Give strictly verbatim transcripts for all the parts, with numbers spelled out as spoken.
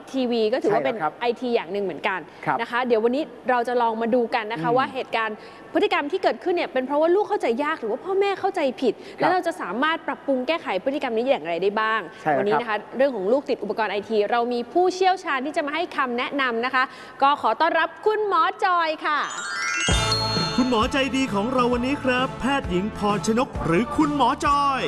ทีวีก็ถือว่าเป็น ไอ ที อย่างหนึ่งเหมือนกันนะคะเดี๋ยววันนี้เราจะลองมาดูกันนะคะว่าเหตุการณ์พฤติกรรมที่เกิดขึ้นเนี่ยเป็นเพราะว่าลูกเข้าใจยากหรือว่าพ่อแม่เข้าใจผิดแล้วเราจะสามารถปรับปรุงแก้ไขพฤติกรรมนี้อย่างไรได้บ้างวันนี้นะคะเรื่องของลูกติดอุปกรณ์ไอทีเรามีผู้เชี่ยวชาญที่จะมาให้คำแนะนำนะคะก็ขอต้อนรับคุณหมอจอยค่ะคุณหมอใจดีของเราวันนี้ครับแพทย์หญิงพรชนกหรือคุณหมอจอย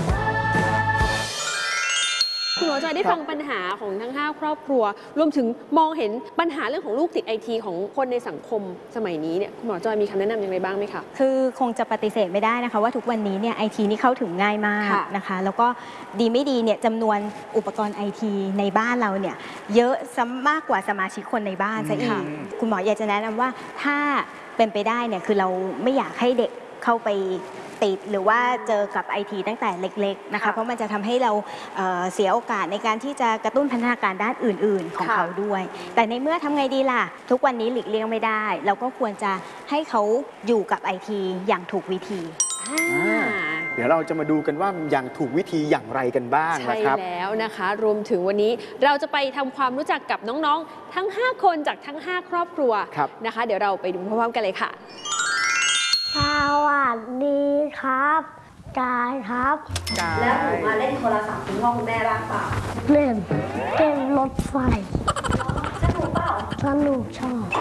คุณหมอจอยได้ฟังปัญหาของทั้งห้าครอบครัวรวมถึงมองเห็นปัญหาเรื่องของลูกติดไอทีของคนในสังคมสมัยนี้เนี่ยคุณหมอจอยมีคำแนะนำอย่างไรบ้างไหมคะคือคงจะปฏิเสธไม่ได้นะคะว่าทุกวันนี้เนี่ยไอทีนี่เข้าถึงง่ายมากนะคะแล้วก็ดีไม่ดีเนี่ยจำนวนอุปกรณ์ไอทีในบ้านเราเนี่ยเยอะซ้ำมากกว่าสมาชิกคนในบ้านซะอีกคุณหมออยากจะแนะนำว่าถ้าเป็นไปได้เนี่ยคือเราไม่อยากให้เด็กเข้าไปติดหรือว่าเจอกับไอทีตั้งแต่เล็กๆนะคะเพราะมันจะทำให้เรา เอ่อ เสียโอกาสในการที่จะกระตุ้นพัฒนาการด้านอื่นๆของเขาด้วยแต่ในเมื่อทำไงดีล่ะทุกวันนี้หลีกเลี่ยงไม่ได้เราก็ควรจะให้เขาอยู่กับไอทีอย่างถูกวิธีเดี๋ยวเราจะมาดูกันว่าอย่างถูกวิธีอย่างไรกันบ้างนะครับใช่แล้วนะคะรวมถึงวันนี้เราจะไปทำความรู้จักกับน้องๆทั้งห้าคนจากทั้งห้าครอบครัวนะคะเดี๋ยวเราไปดูพร้อมๆกันเลยค่ะสวัสดีครับกายครับแล้วหนูมาเล่นโทรศัพท์คุณพ่อคุณแม่บ้างเปล่าเล่นเล่นรถไฟสนุกเปล่าสนุกชอบ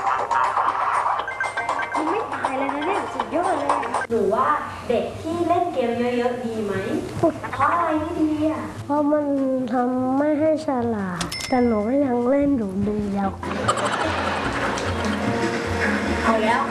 มันไม่ตายเลยนะเนี่ยสุดยอดเลยหนูว่าเด็กที่เล่นเกมเยอะๆดีไหมเพราะอะไรไม่ดีอ่ะเพราะมันทำไม่ให้ฉลาดแต่หนูก็ยังเล่นอยู่ดีแล้วเอาแล้ว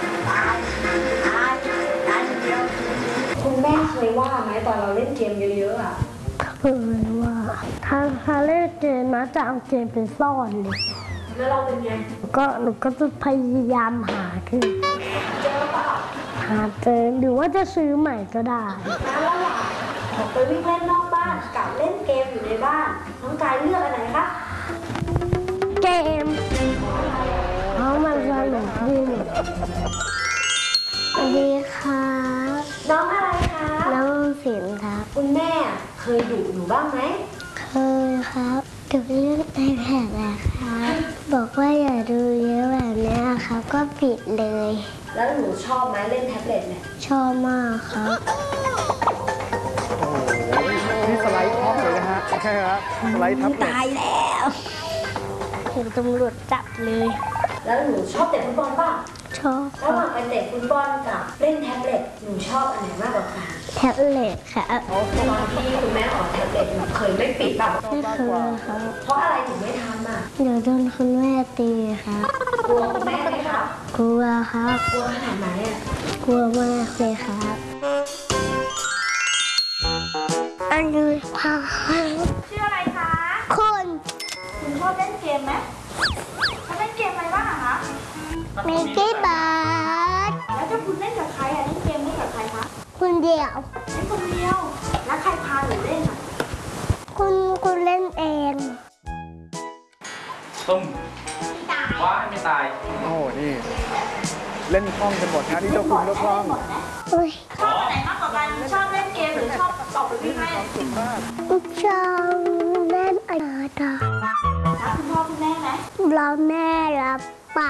คุณแม่เคยว่าไหมตอนเราเล่นเกมเยอะๆอ่ะเคยว่าถ้าถ้าเล่นเกมนะจะเอาเกมไปซ่อนเลยแล้วเราเป็นไงก็หนูก็จะพยายามหาขึ้นเจอเปล่าหาเจอหรือว่าจะซื้อใหม่ก็ได้แล้วระหว่างออกไปวิ่งเล่นนอกบ้านกับเล่นเกมอยู่ในบ้านน้องกายเลือกอันไหนคะเกมเพราะมันสนุกดีสวัสดีค่ะน้องอะไรคะน้องศิลป์ครับคุณแม่เคยดุหนูบ้างไหมเคยครับดุเรื่องไอแพดนะคะบอกว่าอย่าดูเยอะแบบนี้ครับก็ปิดเลยแล้วหนูชอบไหมเล่นแท็บเล็ตเนี่ยชอบมากครับโอ้โหนี่สไลด์ท็อปเลยนะฮะใช่ฮะสไลด์ท็อปตายแล้วถูกตำรวจจับเลยแล้วหนูชอบเตะฟุตบอลป่ะชอบระหว่างไปเตะฟุตบอลกับเล่นแท็บเล็ตหนูชอบอันไหนมากกว่ากันแท็บเล็ตค่ะตอนที่คุณแม่ออกแท็บเล็ตหนูเคยไม่ปิดป่ะไม่เคยครับเพราะอะไรถึงไม่ทำอ่ะเดี๋ยวโดนคุณแม่ตีครับกลัวคุณแม่ไหมครับกลัวครับกลัวขนาดไหนอ่ะกลัวมากเลยครับอันนี้พาชื่ออะไรคะคุณคุณชอบเล่นเกมไหมชอบเล่นเกมอะไรบ้างอะคะมิกกี้บาร์แล้วถ้าคุณเล่นกับใครอะเล่นเกมเล่นกับใครคะคุณเดียวเล่นคนเดียวแล้วใครพาหนูเล่นอะคุณคุณเล่นเองตุ้มว่าไม่ตายโอ้นี่เล่นคล่องกันหมดนะที่เจ้าคุณเล่นคล่องชอบอะไรมากกว่ากันชอบเล่นเกมหรือชอบตอบไปวิ่งเล่นชอบเล่นอะไรต่อรักคุณพ่อคุณแม่ไหมเราแม่รับป๋า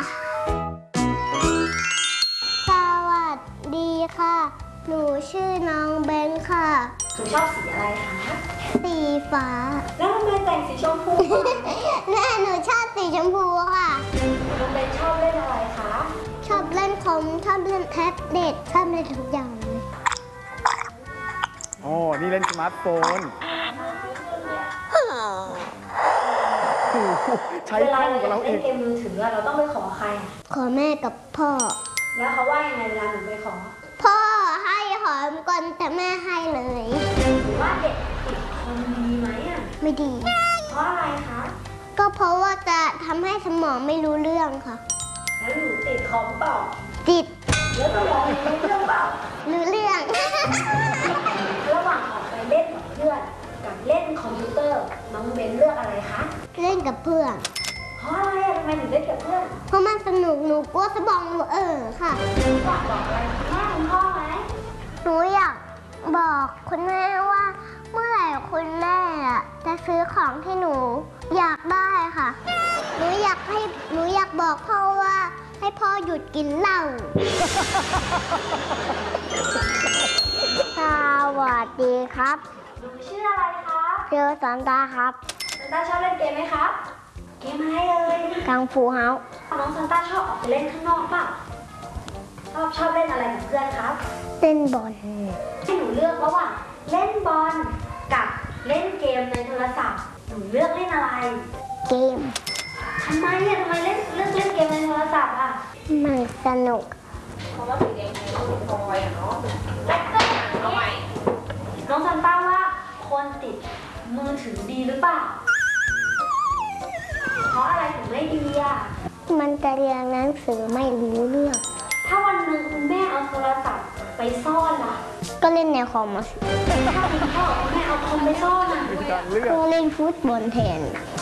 สวัสดีค่ะหนูชื่อน้องเบนค่ะหนูชอบสีอะไรคะสีฟ้าแล้วทำไมแต่งสีชมพูแม่หนูชอบสีชมพูค่ะน้องเบนชอบเล่นอะไรคะชอบเล่นคอมชอบเล่นแท็บเล็ตชอบเล่นทุกอย่างเลยอ๋อนี่เล่นสมาร์ทโฟนใช้คล่องกับเราเองเล่นเกมมือถือเราต้องไปขอใครขอแม่กับพ่อแล้วเขาว่ายังไงเวลาหนูไปขอพ่อให้หอมก่อนแต่แม่ให้เลยหรือว่าเด็กติดคอมดีไหมอ่ะไม่ดีเพราะอะไรคะก็เพราะว่าจะทำให้สมองไม่รู้เรื่องค่ะแล้วหนูติดคอมเปล่าติดแล้วสมองรู้เรื่องเปล่ารู้เรื่องระหว่างออกไปเล่นกับเพื่อนกับเล่นคอมพิวเตอร์น้องเบนเลือกอะไรคะเล่นกับเพื่อนเพราะอะไรทำไมถึงเล่นกับเพื่อนเพราะมันสนุกหนูกลัวสมองหนูเออค่ะอยากบอกอะไรคุณแม่คุณพ่อไหมหนูอยากบอกคุณแม่ว่าเมื่อไหร่คคุณแม่อะจะซื้อของที่หนูอยากได้ค่ะ หนูอยากให้หนูอยากบอกพ่อว่าให้พ่อหยุดกินเหล้า สวัสดีครับหนูชื่ออะไรคะเจอสันตาครับซันต้าชอบเล่นเกมไหมครับ เกมอะไรเอ่ยกังฟูเฮาน้องซันต้าชอบออกไปเล่นข้างนอกเปล่าชอบชอบเล่นอะไรกับเพื่อนครับเต้นบอลให้หนูเลือกระหว่างเล่นบอลกับเล่นเกมในโทรศัพท์ หนูเลือกเล่นอะไรเกมทำไมอ่ะทำไมเล่นเลือกเล่นเกมในโทรศัพท์อ่ะมันสนุกเพราะว่าสีแดงๆมันคอยอ่ะเนาะแล้วก็ทำไมน้องซันต้าว่าคนติดมือถือดีหรือเปล่า เพราะอะไรถึงไม่ดีอ่ะมันจะเรียนหนังสือไม่รู้เรื่องถ้าวันหนึ่งคุณแม่เอาโทรศัพท์ไปซ่อนล่ะก็เล่นในคอมมาสิถ้าคุณพ่อคุณแม่เอาคอมไปซ่อนอ่ะก็เล่นฟุตบอลแทน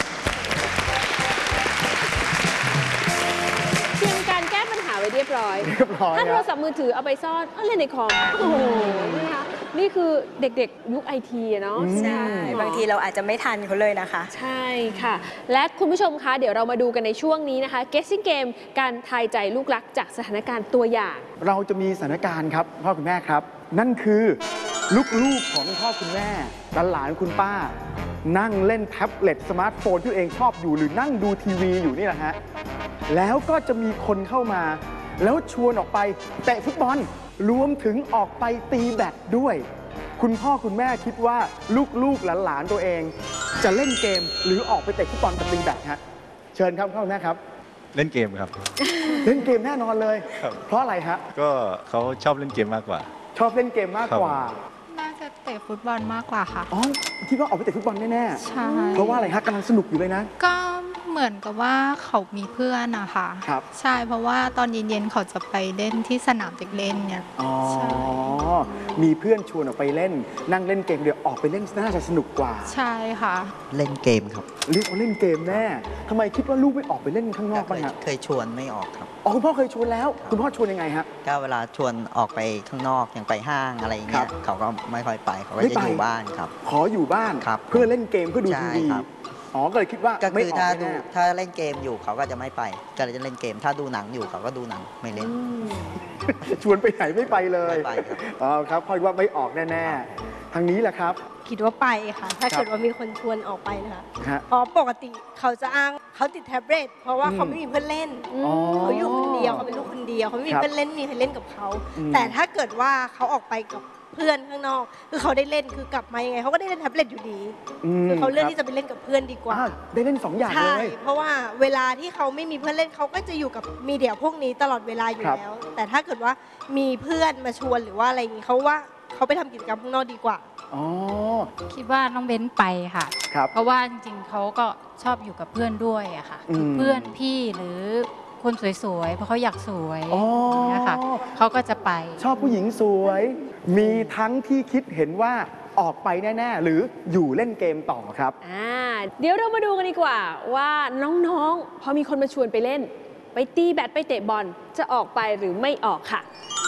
เตรียมการแก้ปัญหาไว้เรียบร้อยเรียบร้อยถ้าโทครรับศัพท์มือถือเอาไปซ่อนเอาเล่นในคอมโอ้โหนะคะนี่คือเด็กๆยุคไอทีอะเนาะใช่ บางทีเราอาจจะไม่ทันเขาเลยนะคะใช่ค่ะ และคุณผู้ชมคะเดี๋ยวเรามาดูกันในช่วงนี้นะคะ Guessing Game การทายใจลูกรักจากสถานการณ์ตัวอย่างเราจะมีสถานการณ์ครับพ่อคุณแม่ครับ นั่นคือลูกๆของพ่อคุณแม่หลานๆคุณป้า นั่งเล่นแท็บเล็ตสมาร์ทโฟนที่ตัวเองชอบอยู่หรือนั่งดูทีวีอยู่นี่แหละฮะแล้วก็จะมีคนเข้ามา แล้วชวนออกไปเตะฟุตบอลรวมถึงออกไปตีแบดด้วย คุณพ่อคุณแม่คิดว่าลูกๆหลานๆตัวเอง จะเล่นเกมหรือออกไปเตะฟุตบอลกับตีแบดฮะเชิญครับพ่อคุณแม่ครับเล่นเกมครับเล่นเกมแน่นอนเลยครับเพราะอะไรฮะก็เขาชอบเล่นเกมมากกว่าชอบเล่นเกมมากกว่าน่าจะเตะฟุตบอลมากกว่าค่ะอ๋อคิดว่าออกไปเตะฟุตบอลแน่ใช่ๆเพราะว่าอะไรฮะกำลังสนุกอยู่เลยนะก็เหมือนกับว่าเขามีเพื่อนนะคะครับใช่ เพราะว่าตอนเย็นๆเขาจะไปเล่นที่สนามเด็กเล่นเนี่ยอ๋อใช่มีเพื่อนชวนออกไปเล่น นั่งเล่นเกมเดี๋ยวออกไปเล่นน่าจะสนุกกว่าใช่ค่ะเล่นเกมครับเรียกว่าเล่นเกมแน่ทำไมคิดว่าลูกไม่ออกไปเล่นข้างนอกเคบ้างยฮะเคยชวนไม่ออกครับอ๋อคุณพ่อเคยชวนแล้ว คุณพ่อชวนยังไงฮะก็เวลาชวนออกไปข้างนอกอย่างไปห้างอะไรอย่างเงี้ครัยบเขาก็ไม่ค่อยไปเขาก็ไม่จะไปอยู่บ้านครับขออยู่บ้านครับเพื่อเล่นเกมเพื่อดูใช่ทีวีครับอ๋อก็เลยคิดว่าก็ไม่คือออกถ้าดูแน่ถ้าเล่นเกมอยู่เขาก็จะไม่ไป ก็เลยจะเล่นเกม ถ้าดูหนังอยู่เขาก็ดูหนังไม่เล่นๆชวนไปไหนไม่ไปเลยไม่ไปครับอ๋อครับพ่อคิดว่าไม่ออกแน่ๆทางนี้แหละครับคิดว่าไปค่ะ ถ้าครับเกิดว่ามีคนชวนออกไปนะคะฮะเพราะปกติเขาจะอ้างเขาติดแท็บเล็ตเพราะว่าอืมเขาไม่มีเพื่อนเล่นอ๋อเขาอยู่คนเดียวเขาเป็นลูกคนเดียวเขาไม่มีครับเพื่อนเล่นไม่มีใครเล่นกับเขาอืมแต่ถ้าเกิดว่าเขาออกไปกับเพื่อนข้างนอก คือเขาได้เล่นคือกลับมายังไงเขาก็ได้เล่นแท็บเล็ตอยู่ดีมคือเขาเลือกรับที่จะไปเล่นกับเพื่อนดีกว่าอ้าวได้เล่นสองอย่างใช่เลยเพราะว่าเวลาที่เขาไม่มีเพื่อนเล่นเขาก็จะอยู่กับมีเดียพวกนี้ตลอดเวลาอยู่ครับแล้ว แต่ถ้าเกิดว่ามีเพื่อนมาชวนหรือว่าอะไรอย่างนี้เขาว่าเขาไปทำกิจกรรมข้างนอกดีกว่าอ๋อคิดว่าน้องเบ้นไปค่ะครับเพราะว่าจริงๆเขาก็ชอบอยู่กับเพื่อนด้วยอะค่ะอืมคือเพื่อนพี่หรือคนสวยๆ เพราะเขาอยากสวยอ๋ออย่างเงี้ยค่ะเขาก็จะไปชอบผู้หญิงสวย มีทั้งที่คิดเห็นว่าออกไปแน่ ๆ หรืออยู่เล่นเกมต่อครับอ่าเดี๋ยวเรามาดูกันดีกว่าว่าน้องๆ พอมีคนมาชวนไปเล่น ไปตีแบดไปเตะบอลจะออกไปหรือไม่ออกค่ะ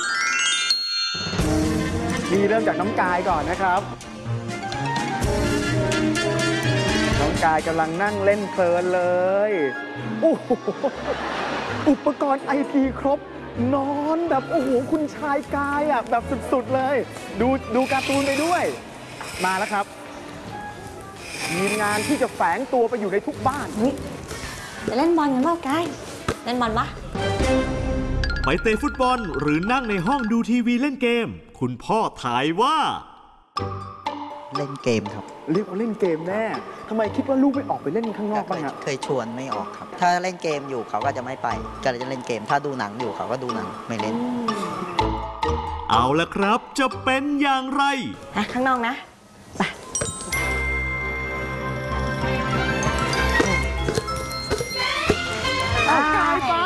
นี่เริ่มจากน้องกายก่อนนะครับ น้องกายกำลังนั่งเล่นเพลินเลยโอ้โหอุปกรณ์ไอทีครบ นอนแบบโอ้โหคุณชายกายอ่ะแบบสุดๆเลย ดูดูการ์ตูนไปด้วย มาแล้วครับทีมงานที่จะแฝงตัวไปอยู่ในทุกบ้านจะเล่นบอลกันเปล่ากายเล่นบอลปะไปเตะฟุตบอลหรือนั่งในห้องดูทีวีเล่นเกม คุณพ่อทายว่าเล่นเกมครับเรียกว่าเล่นเกมแน่ทำไมคิดว่าลูกไม่ออกไปเล่นข้างนอกเคบ้างยฮะเคยชวนไม่ออกครับ ถ้าเล่นเกมอยู่เขาก็จะไม่ไป ก็เลยจะเล่นเกม ถ้าดูหนังอยู่เขาก็ดูหนังไม่เล่นเอาละครับจะเป็นอย่างไรนะข้างนอกนะเอากายไป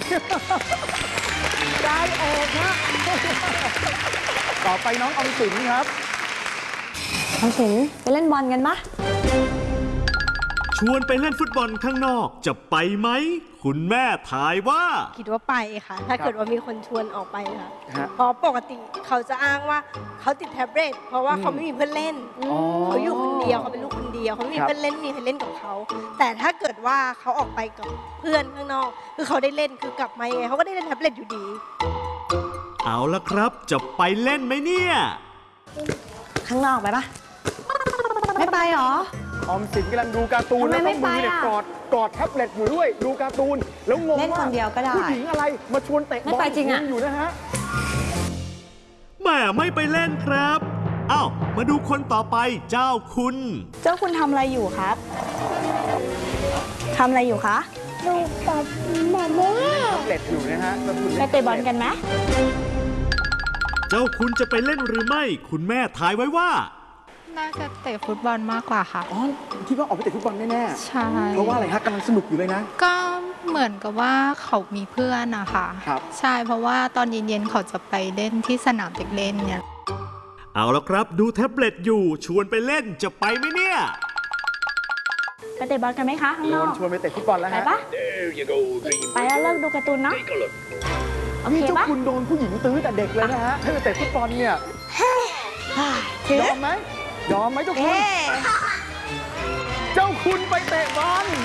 กายออกฮะต่อไปน้องออมสินครับออมสินไปเล่นบอลกันปะชวนไปเล่นฟุตบอลข้างนอกจะไปไหมคุณแม่ทายว่าคิดว่าไปค่ะ ถ้าเกิดว่ามีคนชวนออกไปค่ะฮะเพราะปกติเขาจะอ้างว่าเขาติดแท็บเล็ตเพราะว่าเขาไม่มีเพื่อนเล่นอ๋อเขาอยู่คนเดียวเขาเป็นลูกคนเดียวเขาไม่มีครับเพื่อนเล่นไม่มีใครเล่นกับเขาแต่ถ้าเกิดว่าเขาออกไปกับเพื่อนข้างนอก คือเขาได้เล่นคือกลับมายังไงเขาก็ได้เล่นแท็บเล็ตอยู่ดีเอาละครับจะไปเล่นไหมเนี่ยข้างนอกไปปะไม่ไปหรอออมสินกำลังดูการ์ตูนทำไมแล้วไม่ก็มือเนี่ยไปอะกอดกอดแท็บเล็ตอยู่ด้วยดูการ์ตูนแล้วงงเล่นว่าคนเดียวก็ได้ผู้หญิงอะไรมาชวนเตะบไม่อลไปจริงอะงอยู่นะฮะแม่ไม่ไปเล่นครับอ้าวมาดูคนต่อไปเจ้าคุณเจ้าคุณทำอะไรอยู่ครับทำอะไรอยู่คะดูกับแม่แม่แท็บเล็ตอยู่นะฮะแล้วคุณไปเตะบอลกันไหมเจ้าคุณจะไปเล่นหรือไม่ คุณแม่ทายไว้ว่าน่าจะเตะฟุตบอลมากกว่าค่ะอ๋อคิดว่าออกไปเตะฟุตบอลแน่ใช่ๆเพราะว่าอะไรฮะกำลังสนุกอยู่เลยนะก็เหมือนกับว่าเขามีเพื่อนนะคะครับใช่เพราะว่าตอนเย็นๆเขาจะไปเล่นที่สนามเด็กเล่นเนี่ยเอาละครับ ดูแท็บเล็ตอยู่ชวนไปเล่นจะไปไหมเนี่ยไปเตะบอลกันไหมคะข้างชนวอน กชวนไปเตะฟุตบอลแล้วไปฮะปะไปแล้วเลิกดูการ์ตูนเนาะโอนี่เคเจ้าปะคุณโดนผู้หญิงตื้อแต่เด็กเลยนะฮะให้ไปเตะฟุตบอลเนี่ยถือยอมไหมยอมไหมเจ้าคุณเอ๊ะเจ้าคุณไปเตะบอล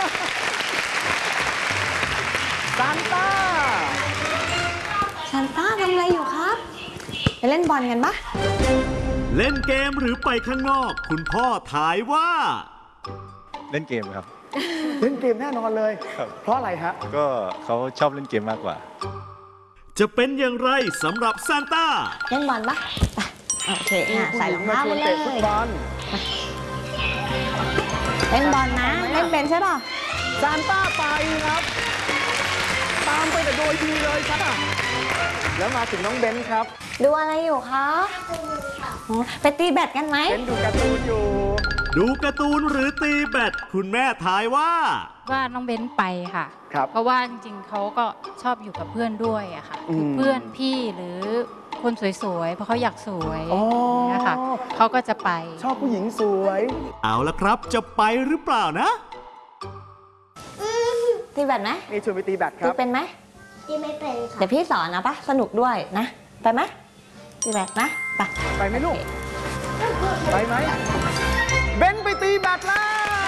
ซานต้าซันต้าทำอะไรอยู่ครับ ไปเล่นบอลกันปะเล่นเกมหรือไปข้างนอก คุณพ่อทายว่าเล่นเกมครับเล่นเกมแน่นอนเลยครับเพราะอะไรฮะก็เขาชอบเล่นเกมมากกว่าจะเป็นอย่างไรสำหรับซานต้าเล่นบอลปะไปโอเคอ่ะใส่รองเท้าผู้ไปหญิงมาชวนเลเตะฟุตยบอลเล่นบอลนะ เล่นเป็นใช่ป่ะซานต้าไปครับ ตามไปแต่โดยดีเลยครับแล้วมาถึงน้องเบนซ์ครับดูอะไรอยู่คะอ๋อไปตีแบดกันไหมเบนซ์ดูการ์ตูนอยู่ดูการ์ตูนหรือตีแบดคุณแม่ทายว่าว่าน้องเบ้นไปค่ะครับเพราะว่าจริงๆเขาก็ชอบอยู่กับเพื่อนด้วยอะค่ะอืมคือเพื่อนพี่หรือคนสวยๆ เพราะเขาอยากสวยอ๋ออย่างเงี้ยค่ะเขาก็จะไปชอบผู้หญิงสวยเอาละครับจะไปหรือเปล่านะตีแบดไหมนี่ชวนไปตีแบดคตีรับเป็นไหมที่ไม่เป็นค่ะเดี๋ยวพี่สอนนะปะสนุกด้วยนะ ไปไหมตีแบดนะไปไปไหมลูก ไปไหม เบนซ์ไปตีแบดแล้ว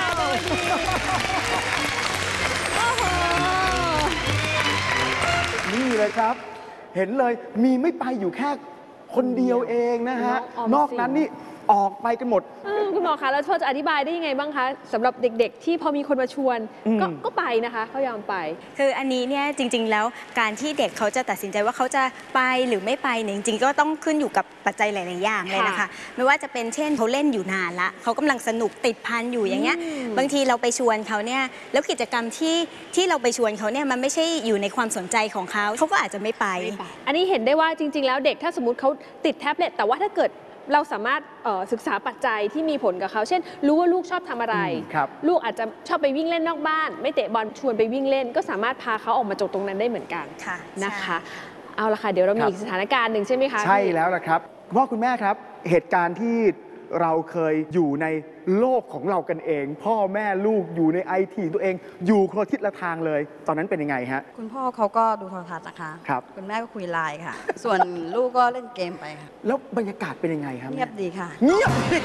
นี่เลยครับ เห็นเลยมีไม่ไปอยู่แค่คนเดียวเองนะฮะน้องออมสินนอกนั้นนี่ออกไปกันหมดอืมคุณหมอคะแล้วพอจะอธิบายได้ยังไงบ้างคะสำหรับเด็กๆ ที่พอมีคนมาชวนอืมก็ก็ไปนะคะเขายอมไปคืออันนี้เนี่ยจริงๆแล้วการที่เด็กเขาจะตัดสินใจว่าเขาจะไปหรือไม่ไปเนี่ยจริงๆก็ต้องขึ้นอยู่กับปัจจัยหลายๆอย่างเลยนะคะค่ะไม่ว่าจะเป็นเช่นเขาเล่นอยู่นานละเขากำลังสนุกติดพันอยู่อย่างเงี้ยอืมบางทีเราไปชวนเขาเนี่ยแล้วกิจกรรมที่ที่เราไปชวนเขาเนี่ยมันไม่ใช่อยู่ในความสนใจของเขาเขาก็อาจจะไม่ไปอันนี้เห็นได้ว่าจริง ๆ แล้วเด็กถ้าสมมติเขาติดแท็บเล็ตแต่ว่าถ้าเกิดเราสามารถเอ่อศึกษาปัจจัยที่มีผลกับเขา เช่น รู้ว่าลูกชอบทำอะไรอืมครับลูกอาจจะชอบไปวิ่งเล่นนอกบ้าน ไม่เตะบอลชวนไปวิ่งเล่น ก็สามารถพาเขาออกมาจากตรงนั้นได้เหมือนกันค่ะนะคะ เอาละค่ะเดี๋ยวเรามีอีกสถานการณ์หนึ่งใช่ไหมคะใช่แล้วล่ะครับคุณพ่อคุณแม่ครับ เหตุการณ์ที่เราเคยอยู่ในโลกของเรากันเอง พ่อแม่ลูกอยู่ในไอทีตัวเอง อยู่คนละทิศละทางเลย ตอนนั้นเป็นยังไงฮะคุณพ่อเขาก็ดูโทรทัศน์นะคะครับคุณแม่ก็คุยไลน์ค่ะ ส่วนลูกก็เล่นเกมไปค่ะแล้วบรรยากาศเป็นยังไงครับเงียบดีค่ะเงียบดี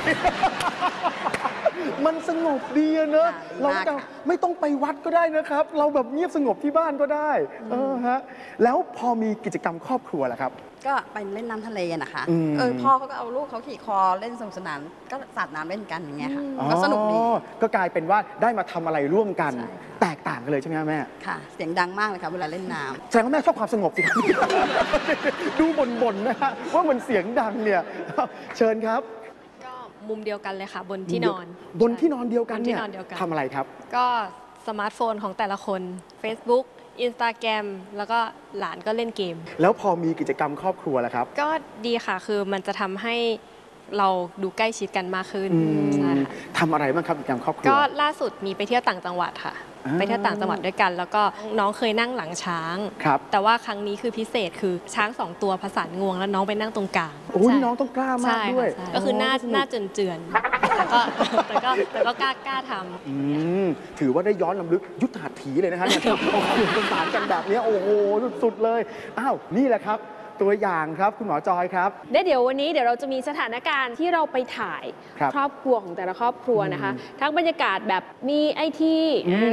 มันสงบดีอะเนอะดีเรามากจะค่ะไม่ต้องไปวัดก็ได้นะครับ เราแบบเงียบสงบที่บ้านก็ได้เออฮะแล้วพอมีกิจกรรมครอบครัวล่ะครับก็ไปเล่นน้ำทะเลนะคะอืมเออพ่อเขาก็เอาลูกเขาขี่คอเล่นสนุกสนานก็สาดน้ำเล่นกันอย่างเงี้ยค่ะก็สนุกดีอ๋อก็กลายเป็นว่าได้มาทำอะไรร่วมกัน แตกต่างกันเลยใช่ไหมครับแม่ค่ะ เสียงดังมากเลยค่ะเวลาเล่นน้ำแสดงว่าแม่ชอบความสงบสิครับ ดูบ่นๆนะฮะว่ามันเสียงดังเนี่ย เชิญครับมุมเดียวกันเลยค่ะ บนที่นอนบนที่นอนเดียวกันเนี่ยบนที่นอนเดียวกันทำอะไรครับก็สมาร์ทโฟนของแต่ละคน Facebook Instagram แล้วก็หลานก็เล่นเกมแล้วพอมีกิจกรรมครอบครัวแล้วครับก็ดีค่ะคือมันจะทำให้เราดูใกล้ชิดกันมากขึ้นอืมใช่ค่ะทำอะไรบ้างครับกิจกรรมครอบครัวก็ล่าสุดมีไปเที่ยวต่างจังหวัดค่ะอ่าไปเที่ยวต่างจังหวัดด้วยกัน แล้วก็น้องเคยนั่งหลังช้างครับแต่ว่าครั้งนี้คือพิเศษคือช้างสองตัวผสานงวงแล้วน้องไปนั่งตรงกลางโอ้ยใช่น้องต้องกล้ามากใช่ค่ะด้วยใช่ก็คือหน้าโสกหน้าเจือนๆแต่ก็แต่ก็แต่ก็กล้ากล้าทำอืมถือว่าได้ย้อนลำลึกยุทธหัตถีเลยนะฮะเนี่ยโอ้โหประสานกันแบบนี้โอ้โหสุดๆเลยอ้าวนี่แหละครับตัวอย่างครับคุณหมอจอยครับได้เดี๋ยววันนี้เดี๋ยวเราจะมีสถานการณ์ที่เราไปถ่ายครับครอบครัวของแต่ละครอบครัวนะคะ ทั้งบรรยากาศแบบมีไอที